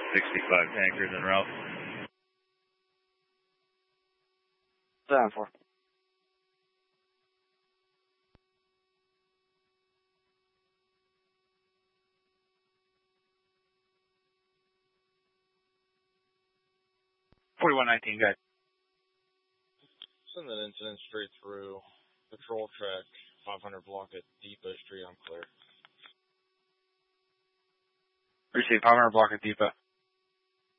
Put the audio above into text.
65 tankers en route. 7-4. Guys. Send that incident straight through. Patrol track 500 block at Depot Street. I'm clear. Receive 500 block at Depot.